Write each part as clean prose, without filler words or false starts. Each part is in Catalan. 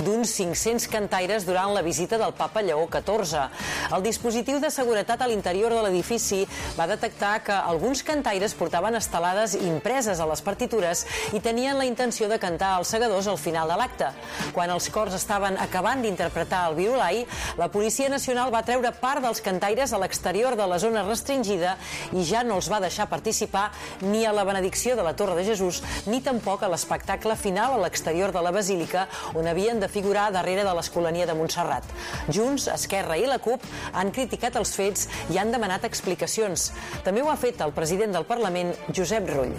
d'uns 500 cantaires durant la visita del papa Lleó XIV. El dispositiu de seguretat a l'interior de l'edifici va detectar que alguns cantaires portaven estelades impreses a les partitures i tenien la intenció de cantar als segadors al final de l'acte. Quan els cors estaven acabant d'interpretar el Virolai, la Policia Nacional va treure part dels cantaires a l'exterior de la zona restringida i ja no els va deixar participar ni a la benedicció de la Torre de Jesús ni tampoc a l'espectacle final a l'exterior de la Basílica, on havien de figurar darrere de l'Escolania de Montserrat. Junts, Esquerra i la CUP han criticat els fets i han demanat explicacions. També ho ha fet el president del Parlament, Josep Rull.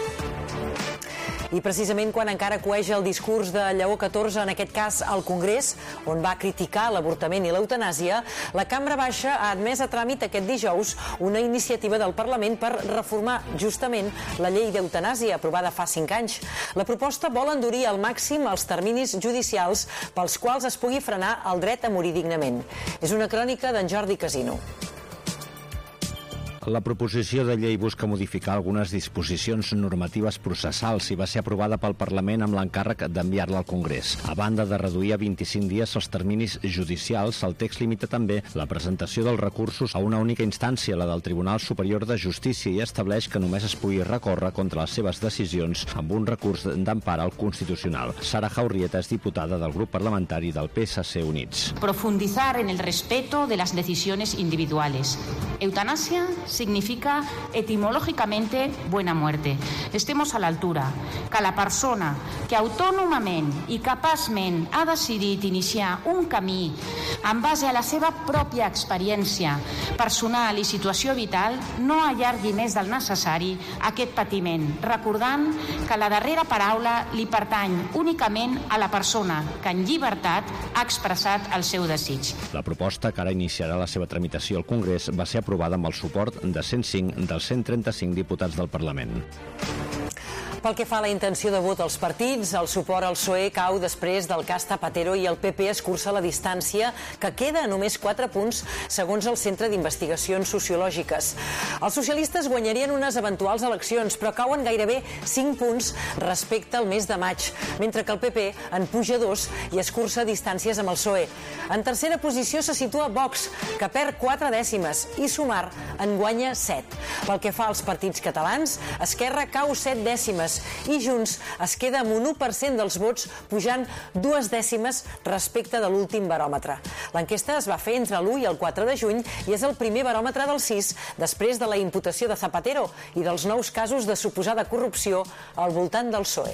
I precisament quan encara coeja el discurs de Lleó XIV, en aquest cas al Congrés, on va criticar l'avortament i l'eutanàsia, la Cambra Baixa ha admès a tràmit aquest dijous una iniciativa del Parlament per reformar justament la llei d'eutanàsia aprovada fa 5 anys. La proposta vol endurir al màxim els terminis judicials pels quals es pugui frenar el dret a morir dignament. És una crònica d'en Jordi Casino. La proposició de llei busca modificar algunes disposicions normatives processals i va ser aprovada pel Parlament amb l'encàrrec d'enviar-la al Congrés. A banda de reduir a 25 dies els terminis judicials, el text limita també la presentació dels recursos a una única instància, la del Tribunal Superior de Justícia, i estableix que només es pugui recórrer contra les seves decisions amb un recurs d'empara al Constitucional. Sara Jaurrieta és diputada del grup parlamentari del PSC Units. Profundizar en el respeto de las decisiones individuales. Eutanasia significa etimològicamente buena muerte. Estemos a l'altura, que la persona que autònomament i capaçment ha decidit iniciar un camí en base a la seva pròpia experiència personal i situació vital no allargui més del necessari aquest patiment, recordant que la darrera paraula li pertany únicament a la persona que en llibertat ha expressat el seu desig. La proposta, que ara iniciarà la seva tramitació al Congrés, va ser aprovada amb el suport de 105 dels 135 diputats del Parlament. Pel que fa a la intenció de vot als partits, el suport al PSOE cau després del cas Zapatero i el PP escurça la distància, que queda a només 4 punts segons el Centre d'Investigacions Sociològiques. Els socialistes guanyarien unes eventuals eleccions, però cauen gairebé 5 punts respecte al mes de maig, mentre que el PP en puja 2 i escurça distàncies amb el PSOE. En tercera posició se situa Vox, que perd 4 dècimes, i Sumar en guanya 7. Pel que fa als partits catalans, Esquerra cau 7 dècimes i Junts es queda amb un 1% dels vots, pujant 2 dècimes respecte de l'últim baròmetre. L'enquesta es va fer entre l'1 i el 4 de juny i és el primer baròmetre del 6 després de la imputació de Zapatero i dels nous casos de suposada corrupció al voltant del PSOE.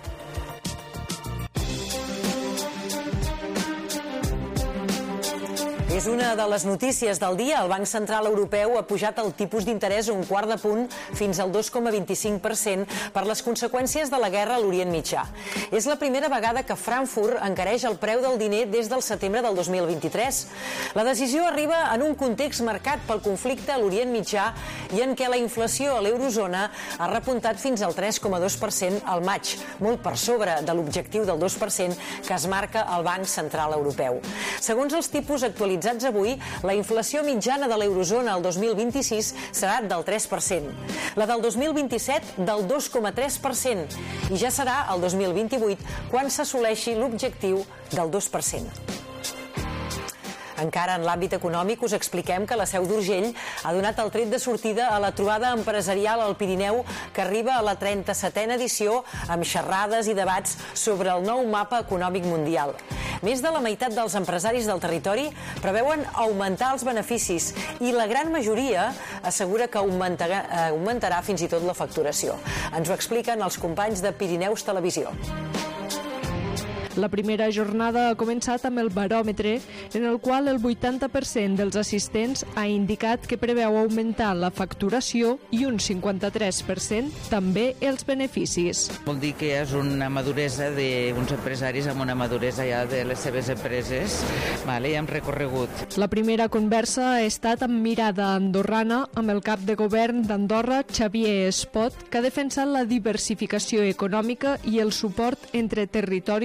És una de les notícies del dia. El Banc Central Europeu ha pujat el tipus d'interès un quart de punt fins al 2,25% per les conseqüències de la guerra a l'Orient Mitjà. És la primera vegada que Frankfurt encareix el preu del diner des del setembre del 2023. La decisió arriba en un context marcat pel conflicte a l'Orient Mitjà i en què la inflació a l'eurozona ha repuntat fins al 3,2% al maig, molt per sobre de l'objectiu del 2% que es marca el Banc Central Europeu. Segons els tipus actualitzats avui, la inflació mitjana de l'eurozona el 2026 serà del 3%, la del 2027 del 2,3% i ja serà el 2028 quan s'assoleixi l'objectiu del 2%. Encara en l'àmbit econòmic us expliquem que la Seu d'Urgell ha donat el tret de sortida a la trobada empresarial al Pirineu que arriba a la 37a edició amb xerrades i debats sobre el nou mapa econòmic mundial. Més de la meitat dels empresaris del territori preveuen augmentar els beneficis i la gran majoria assegura que augmentarà fins i tot la facturació. Ens ho expliquen els companys de Pirineus Televisió. La primera jornada ha començat amb el baròmetre, en el qual el 80% dels assistents ha indicat que preveu augmentar la facturació i un 53% també els beneficis. Vol dir que és una maduresa d'uns empresaris amb una maduresa ja de les seves empreses, i hem recorregut. La primera conversa ha estat amb mirada andorrana amb el cap de govern d'Andorra, Xavier Espot, que ha defensat la diversificació econòmica i el suport entre territoris fronterers.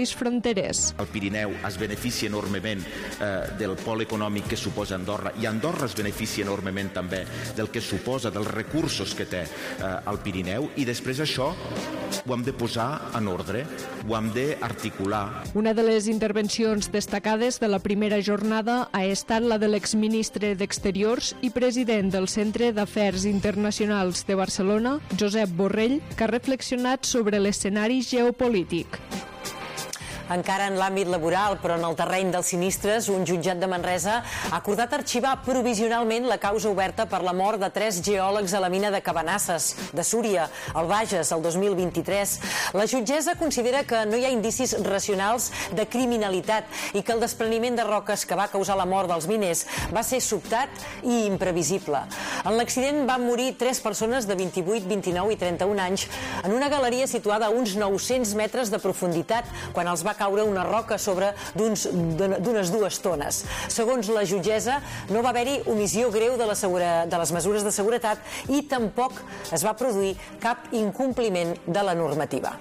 d'interès. El Pirineu es beneficia enormement del pol econòmic que suposa Andorra, i Andorra es beneficia enormement també del que suposa, dels recursos que té el Pirineu, i després això ho hem de posar en ordre, ho hem d'articular. Una de les intervencions destacades de la primera jornada ha estat la de l'exministre d'Exteriors i president del Centre d'Afers Internacionals de Barcelona, Josep Borrell, que ha reflexionat sobre l'escenari geopolític. Encara en l'àmbit laboral, però en el terreny dels sinistres, un jutjat de Manresa ha acordat arxivar provisionalment la causa oberta per la mort de 3 geòlegs a la mina de Cabanasses, de Súria, al Bages, el 2023. La jutgessa considera que no hi ha indicis racionals de criminalitat i que el despreniment de roques que va causar la mort dels miners va ser sobtat i imprevisible. En l'accident van morir 3 persones de 28, 29 i 31 anys en una galeria situada a uns 900 metres de profunditat quan els va caure una roca sobre d'unes 2 tones. Segons la jutgessa, no va haver-hi omissió greu de les mesures de seguretat i tampoc es va produir cap incompliment de la normativa.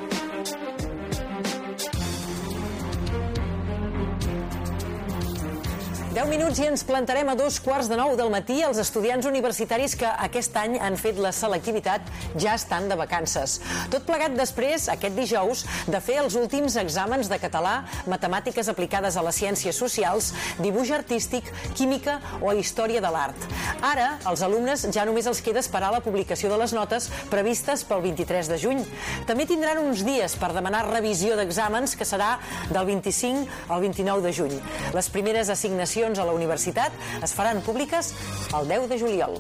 Deu minuts i ens plantarem a 2:15 del matí. Els estudiants universitaris que aquest any han fet la selectivitat ja estan de vacances. Tot plegat després, aquest dijous, de fer els últims exàmens de català, matemàtiques aplicades a les ciències socials, dibuix artístic, química o història de l'art. Ara, als alumnes ja només els queda esperar la publicació de les notes previstes pel 23 de juny. També tindran uns dies per demanar revisió d'exàmens, que serà del 25 al 29 de juny. Les primeres assignacions a la universitat es faran públiques el 10 de juliol.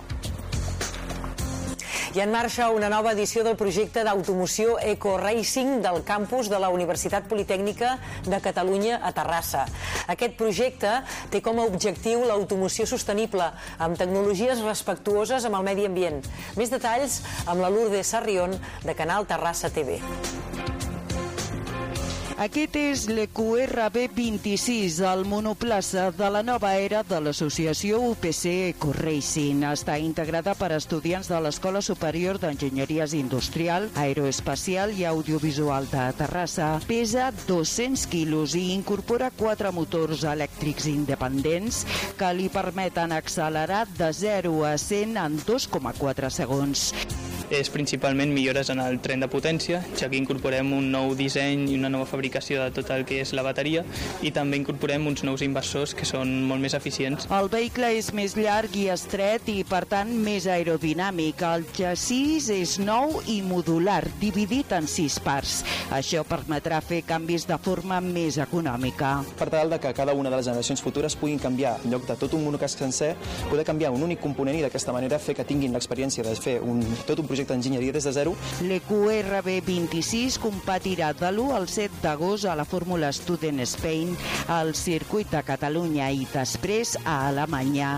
I en marxa una nova edició del projecte d'automoció Eco Racing del campus de la Universitat Politècnica de Catalunya a Terrassa. Aquest projecte té com a objectiu l'automoció sostenible, amb tecnologies respectuoses amb el medi ambient. Més detalls amb la Lourdes Sarrión, de Canal Terrassa TV. Aquest és l'EQRB 26, el monoplaça de la nova era de l'associació UPC Eco Racing. Està integrada per estudiants de l'Escola Superior d'Enginyeries Industrial, Aeroespacial i Audiovisual de Terrassa. Pesa 200 quilos i incorpora 4 motors elèctrics independents que li permeten accelerar de 0 a 100 en 2,4 segons. És principalment millores en el tren de potència, ja que incorporem un nou disseny i una nova fabricació de tot el que és la bateria, i també incorporem uns nous inversors que són molt més eficients. El vehicle és més llarg i estret i, per tant, més aerodinàmic. El xassís és nou i modular, dividit en 6 parts. Això permetrà fer canvis de forma més econòmica. Per tal de que cada una de les generacions futures puguin canviar, en lloc de tot un monocasc sencer, poder canviar un únic component i d'aquesta manera fer que tinguin l'experiència de fer tot un projecte d'enginyeria des de zero. L'EQRB 26 competirà de l'1 al 7 d'agost a la Fórmula Student Spain, al circuit de Catalunya i després a Alemanya.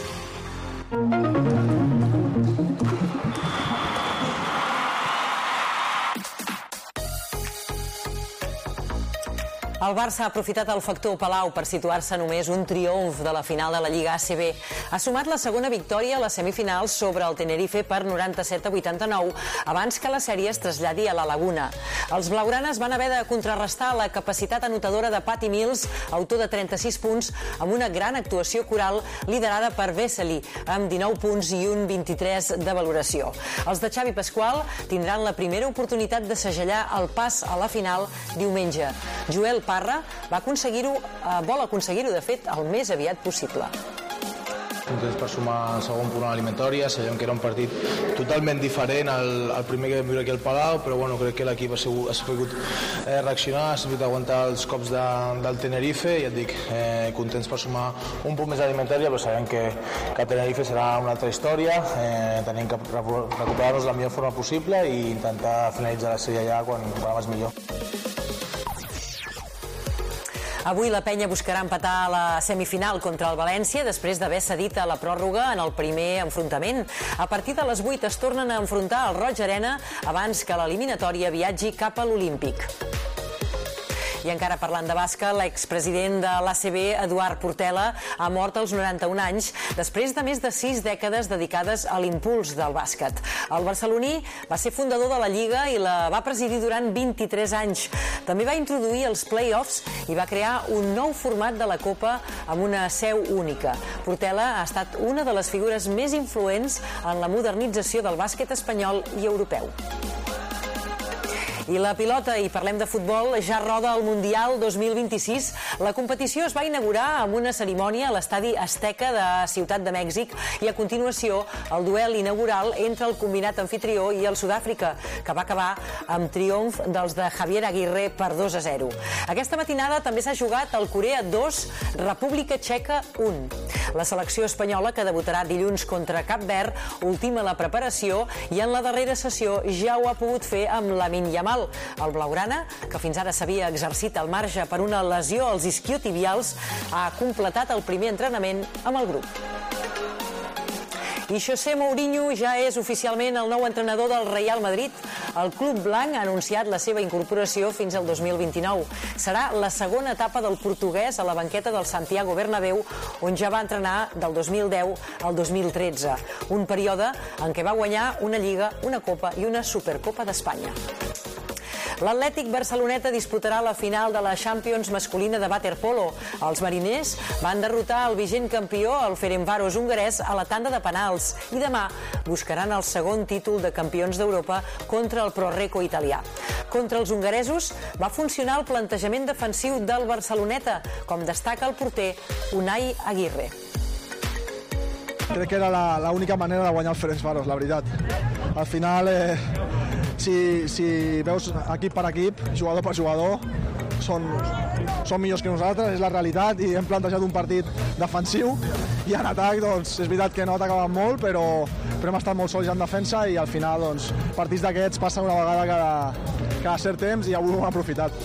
El Barça ha aprofitat el factor Palau per situar-se només un triomf de la final de la Lliga ACB. Ha sumat la segona victòria a les semifinals sobre el Tenerife per 97-89, abans que la sèrie es traslladi a la Laguna. Els blaugranes van haver de contrarrestar la capacitat anotadora de Patty Mills, autor de 36 punts, amb una gran actuació coral liderada per Vesely, amb 19 punts i un 23 de valoració. Els de Xavi Pasqual tindran la primera oportunitat de segellar el pas a la final diumenge. Joel Parra vol aconseguir-ho, de fet, el més aviat possible. Contents per sumar el segon punt a l'eliminatòria. Sabíem que era un partit totalment diferent al primer que vam viure aquí al Palau, però bueno, crec que l'equip ha sabut reaccionar, ha sabut aguantar els cops del Tenerife, i ja et dic, contents per sumar un punt més a l'eliminatòria, però sabem que Tenerife serà una altra història. Tenim que recuperar-nos de la millor forma possible i intentar finalitzar la sèrie allà quan més millor. Avui la penya buscarà empatar a la semifinal contra el València després d'haver cedit a la pròrroga en el primer enfrontament. A partir de les 8 es tornen a enfrontar al Roig Arena abans que l'eliminatòria viatgi cap a l'Olímpic. I encara parlant de bàsquet, l'expresident de l'ACB, Eduard Portela, ha mort als 91 anys, després de més de 6 dècades dedicades a l'impuls del bàsquet. El barceloní va ser fundador de la Lliga i la va presidir durant 23 anys. També va introduir els play-offs i va crear un nou format de la Copa amb una seu única. Portela ha estat una de les figures més influents en la modernització del bàsquet espanyol i europeu. I la pilota, i parlem de futbol, ja roda el Mundial 2026. La competició es va inaugurar amb una cerimònia a l'estadi Azteca de Ciutat de Mèxic i a continuació el duel inaugural entre el combinat anfitrió i el Sud-àfrica, que va acabar amb triomf dels de Javier Aguirre per 2-0. Aquesta matinada també s'ha jugat el Corea 2, República Txeca 1. La selecció espanyola, que debutarà dilluns contra Cap Verd, ultima la preparació i en la darrera sessió ja ho ha pogut fer amb Lamine Yamal. El blaugrana, que fins ara s'havia exercit al marge per una lesió als isquiotibials, ha completat el primer entrenament amb el grup. I José Mourinho ja és oficialment el nou entrenador del Real Madrid. El club blanc ha anunciat la seva incorporació fins al 2029. Serà la segona etapa del portuguès a la banqueta del Santiago Bernabéu, on ja va entrenar del 2010 al 2013. Un període en què va guanyar una Lliga, una Copa i una Supercopa d'Espanya. L'Atlètic Barceloneta disputarà la final de la Champions masculina de waterpolo. Els mariners van derrotar el vigent campió, el Ferencváros hongarès, a la tanda de penals i demà buscaran el segon títol de campions d'Europa contra el Pro-Reco italià. Contra els hongaresos va funcionar el plantejament defensiu del Barceloneta, com destaca el porter Unai Aguirre. Crec que era l'única manera de guanyar el Ferencváros, la veritat. Al final, si veus equip per equip, jugador per jugador, són millors que nosaltres, és la realitat, i hem plantejat un partit defensiu, i en atac, doncs, és veritat que no atacaven molt, però hem estat molt sols en defensa, i al final, doncs, partits d'aquests passen una vegada cada cert temps, i avui ho hem aprofitat.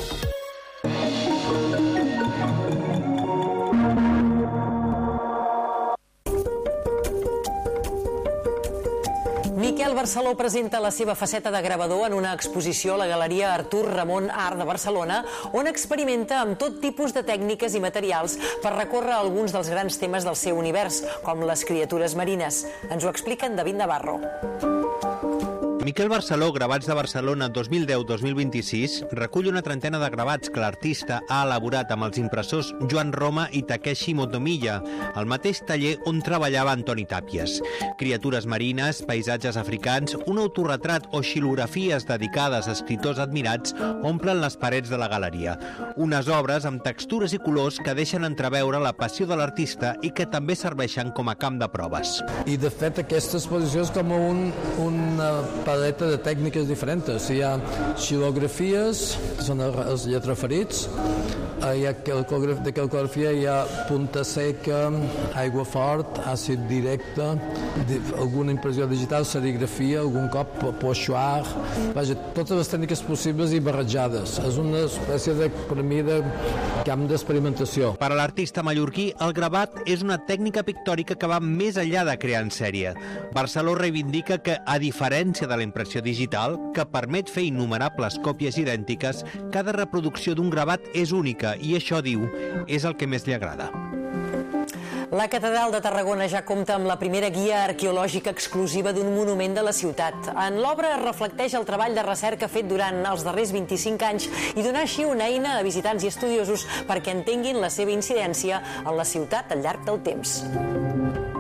Miquel Barceló presenta la seva faceta de gravador en una exposició a la Galeria Artur Ramon Art de Barcelona, on experimenta amb tot tipus de tècniques i materials per recórrer alguns dels grans temes del seu univers, com les criatures marines. Ens ho explica en David Navarro. Miquel Barceló, Gravats de Barcelona 2010-2026, recull una trentena de gravats que l'artista ha elaborat amb els impressors Joan Roma i Takeshi Motomiya, al mateix taller on treballava Antoni Tàpies. Criatures marines, paisatges africans, un autorretrat o xilografies dedicades a escriptors admirats omplen les parets de la galeria. Unes obres amb textures i colors que deixen entreveure la passió de l'artista i que també serveixen com a camp de proves. I de fet aquesta exposició és com una paleta de tècniques diferents. Hi ha xilografies, que són els lletraferits, hi ha de calcografia, hi ha punta seca, aigua fort, àcid directe, alguna impressió digital, serigrafia, algun cop pochoir, vaja, totes les tècniques possibles i barrejades. És una espècie de, per mi, de camp d'experimentació. Per a l'artista mallorquí, el gravat és una tècnica pictòrica que va més enllà de crear en sèrie. Barceló reivindica que, a diferència de la impressió digital, que permet fer innumerables còpies idèntiques, cada reproducció d'un gravat és única i això, diu, és el que més li agrada. La Catedral de Tarragona ja compta amb la primera guia arqueològica exclusiva d'un monument de la ciutat. En l'obra es reflecteix el treball de recerca fet durant els darrers 25 anys i donar així una eina a visitants i estudiosos perquè entenguin la seva incidència en la ciutat al llarg del temps.